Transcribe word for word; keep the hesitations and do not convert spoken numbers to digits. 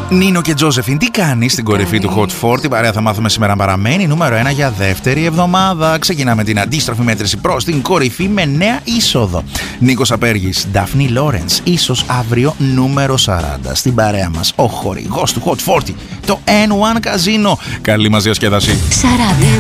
Νίνο και Τζόζεφιν, τι κάνει στην κορυφή του Hot φορτί? Παρέα θα μάθουμε σήμερα παραμένει νούμερο ένα για δεύτερη εβδομάδα. Ξεκινάμε την αντίστροφη μέτρηση προς την κορυφή με νέα είσοδο. Νίκος Απέργης, Ντάφνη Λόρενς, ίσως αύριο νούμερο σαράντα. Στην παρέα μας ο χορηγός του Hot φορτί, το N one Casino. Καλή μας διασκέδαση. σαράντα.